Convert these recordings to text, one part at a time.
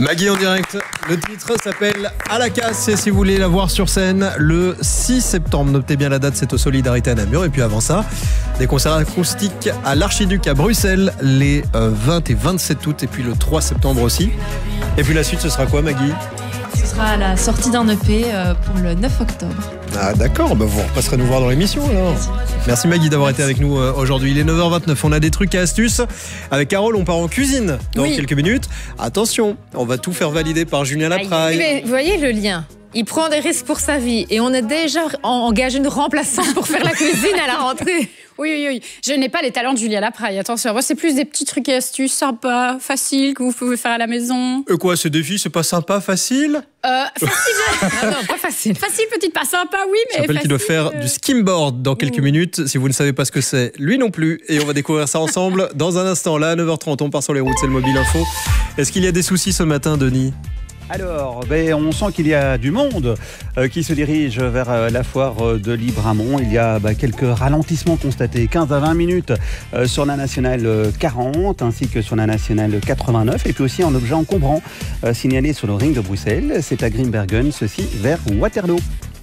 Maggie en direct. Le titre s'appelle À la casse. Et si vous voulez la voir sur scène, le 6 septembre, notez bien la date, c'est au Solidarité à Namur. Et puis avant ça, des concerts acoustiques à l'Archiduc à Bruxelles les 20 et 27 août. Et puis le 3 septembre aussi. Et puis la suite, ce sera quoi, Maggie ? Ce sera la sortie d'un EP pour le 9 octobre. Ah d'accord, vous repasserez nous voir dans l'émission alors. Merci Maggie d'avoir été avec nous aujourd'hui. Il est 9h29, on a des trucs et astuces. Avec Carole, on part en cuisine dans quelques minutes. Attention, on va tout faire valider par Julien Lapraille. Mais vous voyez le lien ? Il prend des risques pour sa vie et on a déjà engagé une remplaçante pour faire la cuisine à la rentrée. Oui. Je n'ai pas les talents de Julien Lapraille, attention. Moi, c'est plus des petits trucs et astuces sympas, faciles, que vous pouvez faire à la maison. Quoi, ce défi, c'est pas sympa, facile ? Facile. Non, pas facile. Facile, petite, pas sympa, oui, mais je rappelle qu'il doit faire du skimboard dans quelques minutes. Si vous ne savez pas ce que c'est, lui non plus. Et on va découvrir ça ensemble dans un instant. Là, à 9h30, on part sur les routes, c'est le Mobile Info. Est-ce qu'il y a des soucis ce matin, Denis ? Alors, on sent qu'il y a du monde qui se dirige vers la foire de Libramont. Il y a quelques ralentissements constatés, 15 à 20 minutes sur la nationale 40 ainsi que sur la nationale 89. Et puis aussi un objet encombrant signalé sur le ring de Bruxelles. C'est à Grimbergen, ceci vers Waterloo.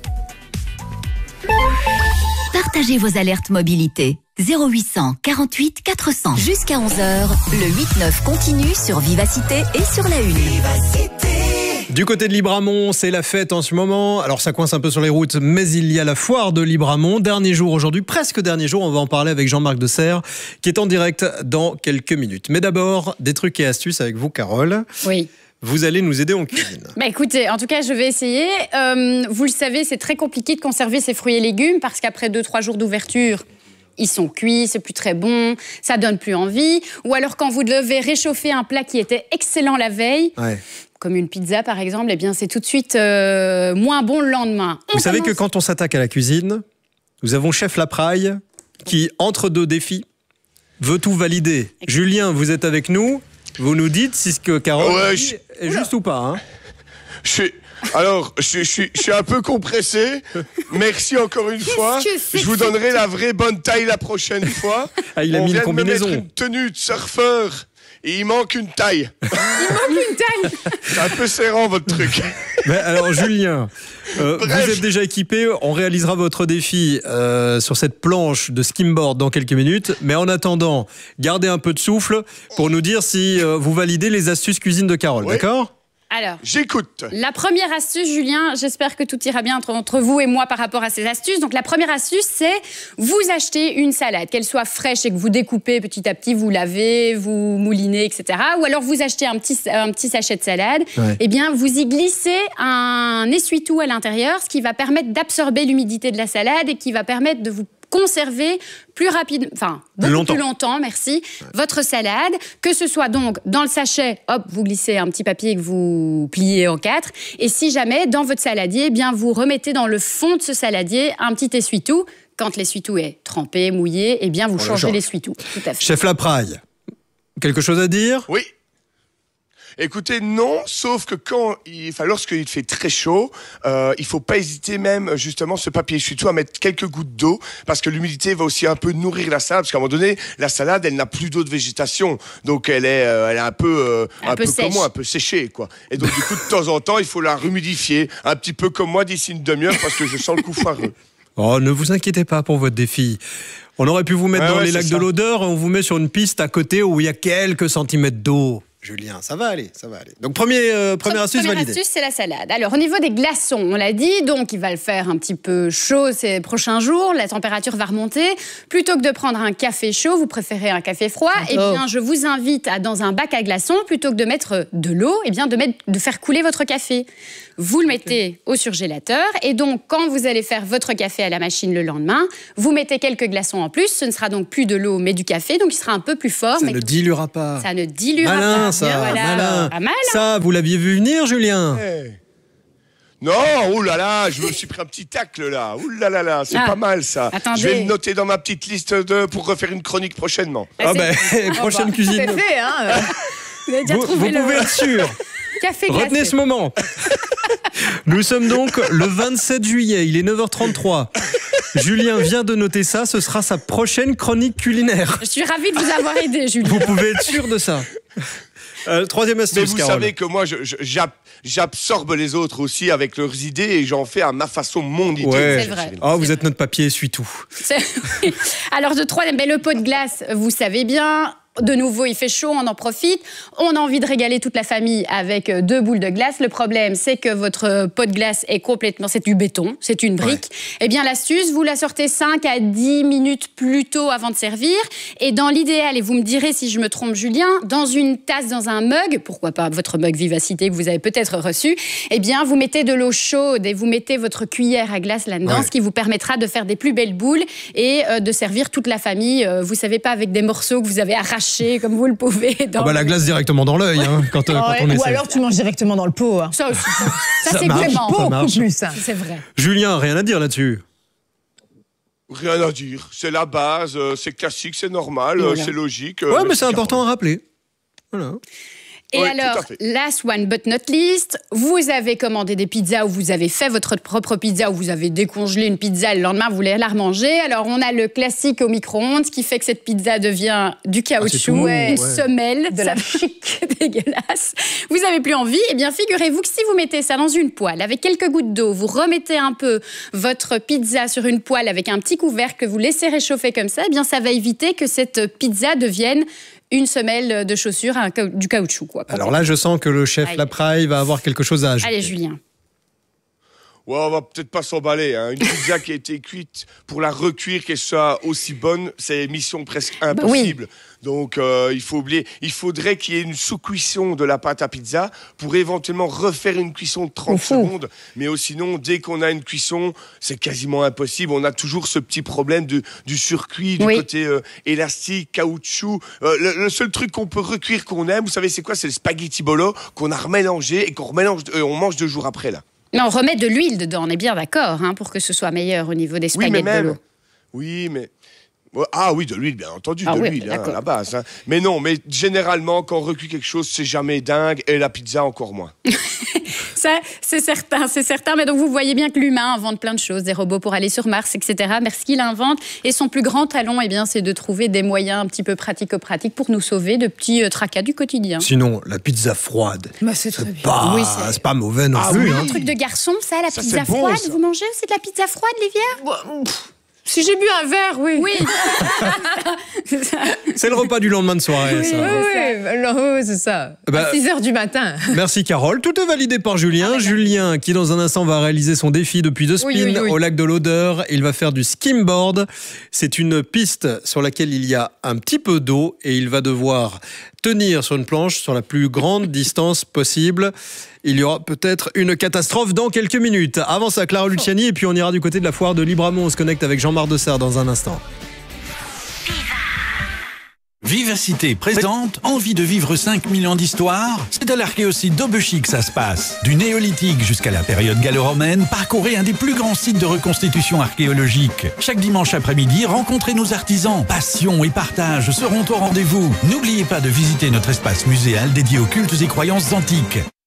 Partagez vos alertes mobilité. 0800 48 400. Jusqu'à 11h, le 8-9 continue sur Vivacité et sur la Une. Du côté de Libramont, c'est la fête en ce moment. Alors ça coince un peu sur les routes, mais il y a la foire de Libramont. Dernier jour aujourd'hui, presque dernier jour. On va en parler avec Jean-Marc Desserre, qui est en direct dans quelques minutes. Mais d'abord, des trucs et astuces avec vous, Carole. Oui. Vous allez nous aider en cuisine. Écoutez, en tout cas, je vais essayer. Vous le savez, c'est très compliqué de conserver ses fruits et légumes parce qu'après 2-3 jours d'ouverture, ils sont cuits, c'est plus très bon, ça donne plus envie. Ou alors quand vous devez réchauffer un plat qui était excellent la veille, comme une pizza par exemple, c'est tout de suite moins bon le lendemain. Vous savez que quand on s'attaque à la cuisine, nous avons Chef Lapraille qui, entre deux défis, veut tout valider. Julien, vous êtes avec nous, vous nous dites si ce que Carole dit est juste ou pas. Je suis un peu compressé. Merci encore une fois. Je vous donnerai la vraie bonne taille la prochaine fois. Il a mis une combinaison. On vient de me mettre une tenue de surfeur et il manque une taille. C'est un peu serrant votre truc. Alors Julien, vous êtes déjà équipé. On réalisera votre défi sur cette planche de skimboard dans quelques minutes. Mais en attendant, gardez un peu de souffle pour nous dire si vous validez les astuces cuisine de Carole. D'accord ? Alors, j'écoute. La première astuce, Julien, j'espère que tout ira bien entre vous et moi par rapport à ces astuces. Donc, la première astuce, c'est vous achetez une salade, qu'elle soit fraîche et que vous découpez petit à petit, vous lavez, vous moulinez, etc. Ou alors, vous achetez un petit sachet de salade. Vous y glissez un essuie-tout à l'intérieur, ce qui va permettre d'absorber l'humidité de la salade et qui va permettre de vous conserver plus rapide, beaucoup plus longtemps, merci, votre salade, que ce soit donc dans le sachet, vous glissez un petit papier que vous pliez en 4, et si jamais, dans votre saladier, vous remettez dans le fond de ce saladier un petit essuie-tout. Quand l'essuie-tout est trempé, mouillé, vous changez l'essuie-tout. Tout à fait. Chef Lapraille, quelque chose à dire ? Oui. Écoutez, non, sauf que lorsqu'il fait très chaud, il faut pas hésiter même justement ce papier essuie-tout à mettre quelques gouttes d'eau parce que l'humidité va aussi un peu nourrir la salade parce qu'à un moment donné, la salade, elle n'a plus d'eau de végétation, donc elle est un peu comme moi, un peu séchée quoi. Et donc du coup de temps en temps, il faut la rehumidifier, un petit peu comme moi d'ici une demi-heure parce que je sens le coup foireux. Oh, ne vous inquiétez pas pour votre défi. On aurait pu vous mettre dans les lacs de l'Odeur, on vous met sur une piste à côté où il y a quelques centimètres d'eau. Julien, ça va aller. Donc, première astuce validée. Première astuce, c'est la salade. Alors, au niveau des glaçons, on l'a dit, donc il va le faire un petit peu chaud ces prochains jours, la température va remonter. Plutôt que de prendre un café chaud, vous préférez un café froid, je vous invite dans un bac à glaçons, plutôt que de mettre de l'eau, de faire couler votre café. Vous le mettez au surgélateur, et donc, quand vous allez faire votre café à la machine le lendemain, vous mettez quelques glaçons en plus, ce ne sera donc plus de l'eau, mais du café, donc il sera un peu plus fort. Ça ne diluera pas. Ça ne diluera pas. Malin. Pas mal, ça, vous l'aviez vu venir, Julien ? Non, oulala, je me suis pris un petit tacle là. Oulala, c'est pas mal ça. Attendez. Je vais le noter dans ma petite liste pour refaire une chronique prochainement. Prochaine cuisine. C'est fait, hein. Vous avez déjà trouvé vous pouvez être sûr. Café Retenez glacé. ce moment. Nous sommes donc le 27 juillet, il est 9h33. Julien vient de noter ça, ce sera sa prochaine chronique culinaire. Je suis ravie de vous avoir aidé, Julien. Vous pouvez être sûr de ça. Troisième astuce, Mais vous Carole. savez que moi, j'absorbe les autres aussi avec leurs idées et j'en fais à ma façon mon idée. Ouais. C'est vrai. Oh, vous êtes notre papier essuie-tout. Oui. Alors, de troisième, le pot de glace, vous savez bien. De nouveau, il fait chaud, on en profite. On a envie de régaler toute la famille avec 2 boules de glace. Le problème, c'est que votre pot de glace est complètement... C'est du béton, c'est une brique. Eh bien, l'astuce, vous la sortez 5 à 10 minutes plus tôt avant de servir. Et dans l'idéal, et vous me direz si je me trompe, Julien, dans une tasse, dans un mug, pourquoi pas votre mug Vivacité que vous avez peut-être reçu, eh bien, vous mettez de l'eau chaude et vous mettez votre cuillère à glace là-dedans, ce qui vous permettra de faire des plus belles boules et de servir toute la famille. Vous savez pas, avec des morceaux que vous avez arrachés comme vous le pouvez. La glace directement dans l'œil quand on essaie. Ou alors tu manges directement dans le pot. Hein. Ça aussi. Ça c'est marche. vraiment Beaucoup plus. C'est vrai. Julien, rien à dire là-dessus. Rien à dire. C'est la base, c'est classique, c'est normal, c'est logique. Ouais, mais c'est important à rappeler. Voilà. Et Oui, alors, tout à fait. last one but not least, vous avez commandé des pizzas ou vous avez fait votre propre pizza ou vous avez décongelé une pizza le lendemain, vous voulez la remanger. Alors, on a le classique au micro-ondes qui fait que cette pizza devient du caoutchouc, tout. une semelle, De la chic dégueulasse. Vous n'avez plus envie. Eh bien, figurez-vous que si vous mettez ça dans une poêle avec quelques gouttes d'eau, vous remettez un peu votre pizza sur une poêle avec un petit couvercle que vous laissez réchauffer comme ça, eh bien, ça va éviter que cette pizza devienne une semelle de chaussure, du caoutchouc. Quoi. Alors là, je sens que le chef Aïe. Lapraille va avoir quelque chose à ajouter. Allez, Julien. Ouais, on va peut-être pas s'emballer. Hein. Une pizza qui a été cuite, pour la recuire, qu'elle soit aussi bonne, c'est mission presque impossible. Donc, il faudrait qu'il y ait une sous-cuisson de la pâte à pizza pour éventuellement refaire une cuisson de 30 secondes. Mais sinon, dès qu'on a une cuisson, c'est quasiment impossible. On a toujours ce petit problème du surcuit, du côté élastique, caoutchouc. Le seul truc qu'on peut recuire qu'on aime, vous savez, c'est quoi? C'est le spaghetti bolo qu'on a remélangé et qu'on on mange 2 jours après, là. Mais on remet de l'huile dedans, on est bien d'accord, hein, pour que ce soit meilleur au niveau des spaghettis de l'eau. Oui, mais... Ah oui, de l'huile, bien entendu, l'huile, à la base. Hein. Mais non, mais généralement, quand on recuit quelque chose, c'est jamais dingue, et la pizza encore moins. Ça, c'est certain. Mais donc, vous voyez bien que l'humain invente plein de choses, des robots pour aller sur Mars, etc. Mais ce qu'il invente, et son plus grand talent, eh bien, c'est de trouver des moyens un petit peu pratico-pratiques pour nous sauver de petits tracas du quotidien. Sinon, la pizza froide, Bah, c'est très bien. c'est pas mauvais non plus. Un truc de garçon, ça, la pizza c'est bon, froide. ça. Vous mangez aussi de la pizza froide, Livia? Si j'ai bu un verre, oui. Oui. C'est le repas du lendemain de soirée, ça. Oui, c'est ça. Bah, À 6h du matin. Merci Carole. Tout est validé par Julien. Julien qui dans un instant va réaliser son défi depuis 2 spins au lac de l'Odeur. Il va faire du skimboard. C'est une piste sur laquelle il y a un petit peu d'eau et il va devoir tenir sur une planche sur la plus grande distance possible. Il y aura peut-être une catastrophe dans quelques minutes. Avant ça, Clara Luciani et puis on ira du côté de la foire de Libramont. On se connecte avec Jean-Marc Dessert dans un instant. Vivacité présente envie de vivre 5000 ans d'histoire. C'est à l'archéosite d'Aubechy que ça se passe. Du néolithique jusqu'à la période gallo-romaine, parcourez un des plus grands sites de reconstitution archéologique. Chaque dimanche après-midi, rencontrez nos artisans. Passion et partage seront au rendez-vous. N'oubliez pas de visiter notre espace muséal dédié aux cultes et croyances antiques.